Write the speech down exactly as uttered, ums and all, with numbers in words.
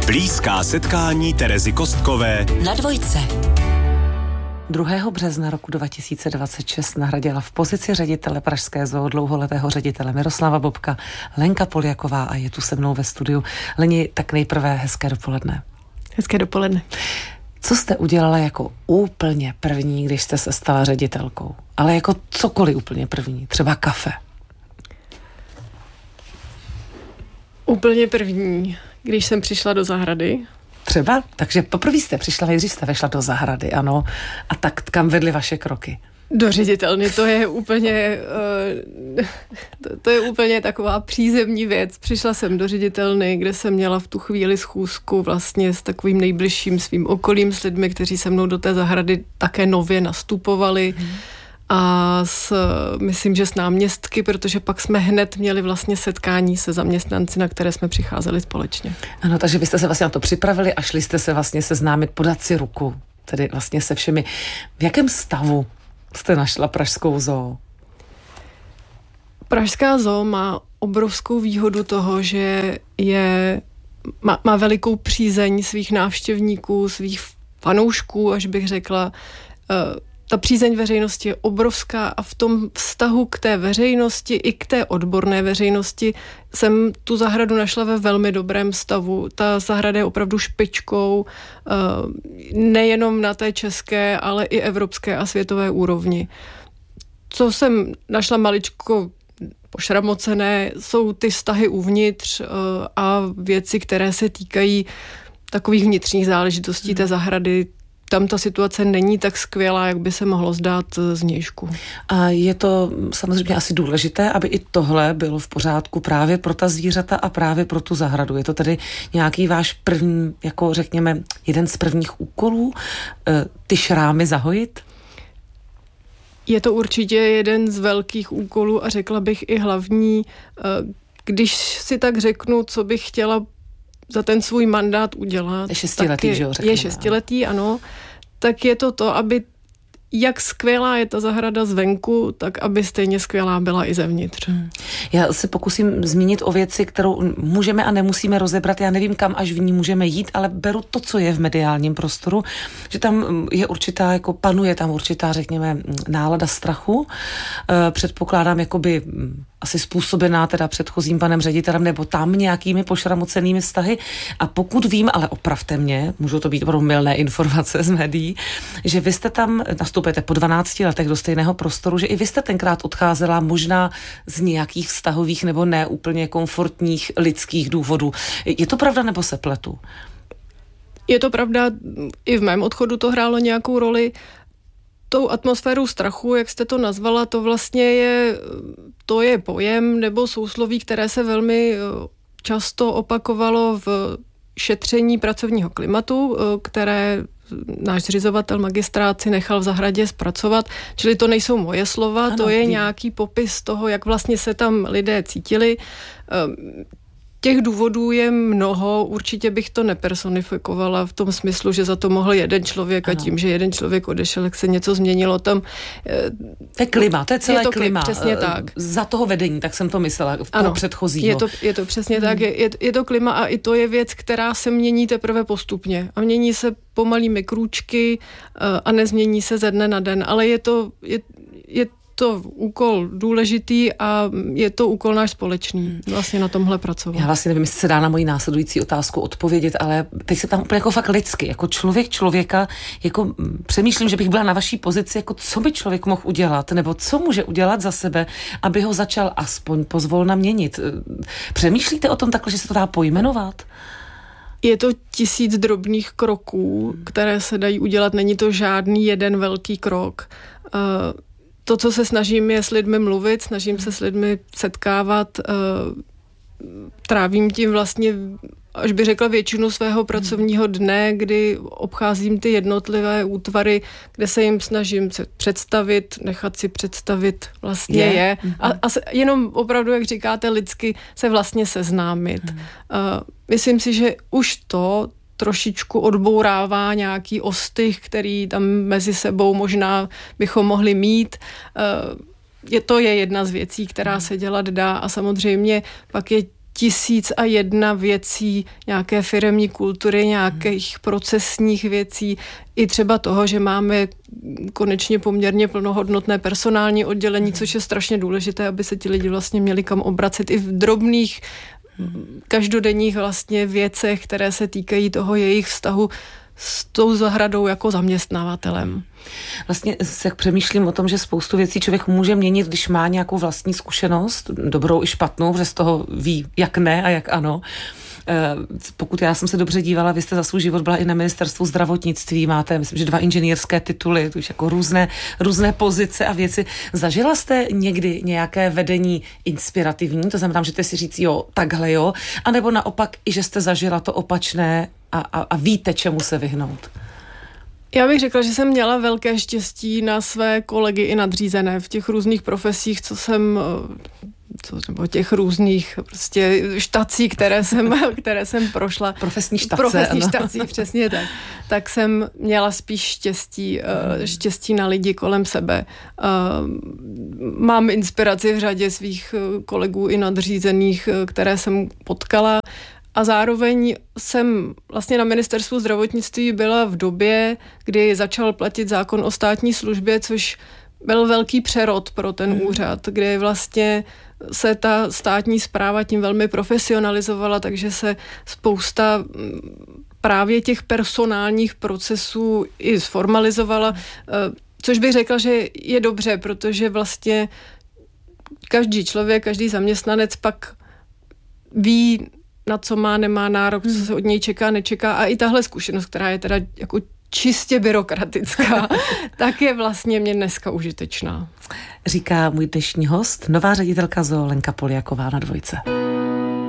Blízká setkání Terezy Kostkové na Dvojce. druhého března roku dva tisíce dvacet šest nahradila v pozici ředitele Pražské zoo dlouholetého ředitele Miroslava Bobka Lenka Poljaková a je tu se mnou ve studiu. Leni, tak nejprve hezké dopoledne. Hezké dopoledne. Co jste udělala jako úplně první, když jste se stala ředitelkou? Ale jako cokoliv úplně první, třeba kafe. Úplně první, když jsem přišla do zahrady. Třeba? Takže poprvé jste přišla, nejdřív jste vešla do zahrady, ano. A tak kam vedly vaše kroky? Do ředitelny, to je úplně, to, to je úplně taková přízemní věc. Přišla jsem do ředitelny, kde jsem měla v tu chvíli schůzku vlastně s takovým nejbližším svým okolím, s lidmi, kteří se mnou do té zahrady také nově nastupovali. Hmm. A s, myslím, že s náměstky, protože pak jsme hned měli vlastně setkání se zaměstnanci, na které jsme přicházeli společně. Ano, takže vy jste se vlastně na to připravili a šli jste se vlastně seznámit, podat si ruku, tedy vlastně se všemi. V jakém stavu jste našla Pražskou zoo? Pražská zoo má obrovskou výhodu toho, že je, má, má velikou přízeň svých návštěvníků, svých fanoušků, až bych řekla. Ta přízeň veřejnosti je obrovská a v tom vztahu k té veřejnosti i k té odborné veřejnosti jsem tu zahradu našla ve velmi dobrém stavu. Ta zahrada je opravdu špičkou, nejenom na té české, ale i evropské a světové úrovni. Co jsem našla maličko pošramocené, jsou ty vztahy uvnitř a věci, které se týkají takových vnitřních záležitostí hmm. té zahrady. Tam ta situace není tak skvělá, jak by se mohlo zdát zvnějšku. A je to samozřejmě asi důležité, aby i tohle bylo v pořádku právě pro ta zvířata a právě pro tu zahradu. Je to tedy nějaký váš první, jako řekněme, jeden z prvních úkolů, ty šrámy zahojit? Je to určitě jeden z velkých úkolů a řekla bych i hlavní. Když si tak řeknu, co bych chtěla za ten svůj mandát udělat. Je šestiletý, je, že jo, řekněme. Je šestiletý, ano. Tak je to to, aby jak skvělá je ta zahrada zvenku, tak aby stejně skvělá byla i zevnitř. Hmm. Já se pokusím zmínit o věci, kterou můžeme a nemusíme rozebrat. Já nevím, kam až v ní můžeme jít, ale beru to, co je v mediálním prostoru, že tam je určitá, jako panuje tam určitá, řekněme, nálada strachu. Předpokládám, jakoby asi způsobená teda předchozím panem ředitelem nebo tam nějakými pošramocenými vztahy. A pokud vím, ale opravte mě, můžou to být opravdu mylné informace z médií, že vy jste tam, nastupujete po dvanácti letech do stejného prostoru, že i vy jste tenkrát odcházela možná z nějakých vztahových nebo ne úplně komfortních lidských důvodů. Je to pravda nebo se pletu? Je to pravda, i v mém odchodu to hrálo nějakou roli. Tou atmosférou strachu, jak jste to nazvala, to vlastně je, to je pojem nebo sousloví, které se velmi často opakovalo v šetření pracovního klimatu, které náš zřizovatel magistrát si nechal v zahradě zpracovat. Čili to nejsou moje slova, ano, to je nějaký popis toho, jak vlastně se tam lidé cítili. Těch důvodů je mnoho, určitě bych to nepersonifikovala v tom smyslu, že za to mohl jeden člověk ano. A tím, že jeden člověk odešel, jak se něco změnilo tam. To je klima, to je celé je to klima. Přesně tak. Za toho vedení, tak jsem to myslela, v toho předchozího. Je to, je to přesně hmm. tak, je, je, je to klima a i to je věc, která se mění teprve postupně. A mění se pomalými krůčky a nezmění se ze dne na den, ale je to, je, je to úkol důležitý a je to úkol náš společný. Vlastně na tomhle pracovat. Já vlastně nevím, jestli se dá na moji následující otázku odpovědět, ale teď se tam úplně jako fakt lidsky, jako člověk člověka, jako přemýšlím, že bych byla na vaší pozici, jako co by člověk mohl udělat, nebo co může udělat za sebe, aby ho začal aspoň pozvolna měnit. Přemýšlíte o tom takhle, že se to dá pojmenovat? Je to tisíc drobných kroků, které se dají udělat. Není to žádný jeden velký krok. Uh, To, co se snažím, je s lidmi mluvit, snažím se s lidmi setkávat, trávím tím vlastně, až by řekla, většinu svého pracovního dne, kdy obcházím ty jednotlivé útvary, kde se jim snažím se představit, nechat si představit vlastně je. je. A, a se, jenom opravdu, jak říkáte, lidsky se vlastně seznámit. Uh, myslím si, že už to trošičku odbourává nějaký ostych, který tam mezi sebou možná bychom mohli mít. Je to je jedna z věcí, která se dělat dá a samozřejmě pak je tisíc a jedna věcí, nějaké firemní kultury, nějakých procesních věcí, i třeba toho, že máme konečně poměrně plnohodnotné personální oddělení, což je strašně důležité, aby se ti lidi vlastně měli kam obracet i v drobných každodenních vlastně věcech, které se týkají toho jejich vztahu s tou zahradou jako zaměstnavatelem. Vlastně se přemýšlím o tom, že spoustu věcí člověk může měnit, když má nějakou vlastní zkušenost, dobrou i špatnou, protože z toho ví, jak ne a jak ano. Pokud já jsem se dobře dívala, vy jste za svůj život byla i na ministerstvu zdravotnictví, máte, myslím, že dva inženýrské tituly, to už jako různé, různé pozice a věci. Zažila jste někdy nějaké vedení inspirativní, to znamená, že jste si říct, jo, takhle jo, anebo naopak i, že jste zažila to opačné a, a, a víte, čemu se vyhnout? Já bych řekla, že jsem měla velké štěstí na své kolegy i nadřízené v těch různých profesích, co jsem... Co, nebo těch různých prostě štací, které jsem, které jsem prošla. Profesní štace. Profesní štací, přesně tak. Tak jsem měla spíš štěstí, uh, štěstí na lidi kolem sebe. Uh, mám inspiraci v řadě svých kolegů i nadřízených, které jsem potkala. A zároveň jsem vlastně na ministerstvu zdravotnictví byla v době, kdy začal platit zákon o státní službě, což byl velký přerod pro ten hmm. úřad, kde vlastně se ta státní správa tím velmi profesionalizovala, takže se spousta právě těch personálních procesů i zformalizovala, což bych řekla, že je dobře, protože vlastně každý člověk, každý zaměstnanec pak ví, na co má, nemá nárok, co se od něj čeká, nečeká, a i tahle zkušenost, která je teda jako čistě byrokratická, tak je vlastně mě dneska užitečná. Říká můj dnešní host, nová ředitelka zoo Lenka Poljaková na Dvojce.